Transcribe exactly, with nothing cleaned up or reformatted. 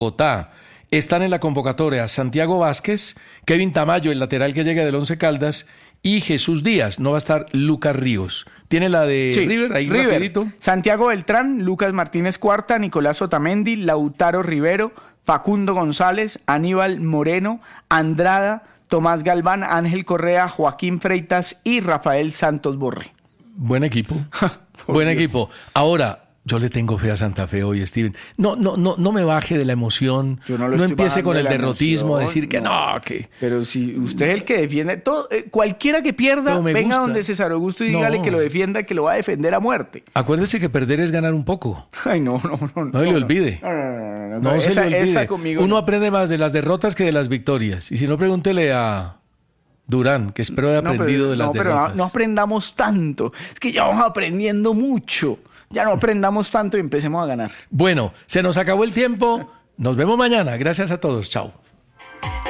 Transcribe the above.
Bogotá. Están en la convocatoria Santiago Vázquez, Kevin Tamayo, el lateral que llega del Once Caldas, y Jesús Díaz. No va a estar Lucas Ríos. ¿Tiene la de sí, River? Ahí River. rapidito. Santiago Beltrán, Lucas Martínez Cuarta, Nicolás Otamendi, Lautaro Rivero, Facundo González, Aníbal Moreno, Andrada, Tomás Galván, Ángel Correa, Joaquín Freitas y Rafael Santos Borré. Buen equipo. Buen Dios. equipo. Ahora, yo le tengo fe a Santa Fe hoy, Steven. No, no, no, no me baje de la emoción. Yo no no lo estoy empiece bajando con de el la derrotismo emoción, a decir que no. no, que. Pero si usted es el que defiende, todo, eh, cualquiera que pierda, Pero me venga gusta. donde César Augusto y dígale No. que lo defienda, que lo va a defender a muerte. Acuérdese que perder es ganar un poco. Ay, no, no, no. No se le olvide. No, no, no, no, No se esa, le olvide. esa conmigo Uno no. aprende más de las derrotas que de las victorias. Y si no, pregúntele a Durán, que espero haya No, aprendido pero, de las no, pero no, derrotas. no aprendamos tanto. Es que ya vamos aprendiendo mucho. Ya no aprendamos tanto y empecemos a ganar. Bueno, se nos acabó el tiempo. Nos vemos mañana. Gracias a todos. Chao.